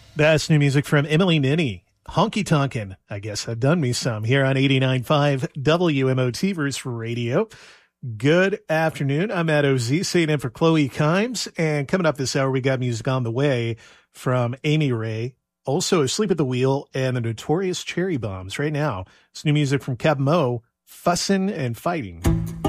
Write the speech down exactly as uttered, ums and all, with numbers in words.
That's new music from Emily Ninny. Honky Tonkin'. I guess I've done me some here on eighty-nine point five W M O T Verse Radio. Good afternoon. I'm Matt O Z, sitting in for Chloe Kimes. And coming up this hour, we got music on the way from Amy Ray, also Asleep at the Wheel, and the Notorious Cherry Bombs. Right now, it's new music from Keb Mo, Fussin' and Fighting.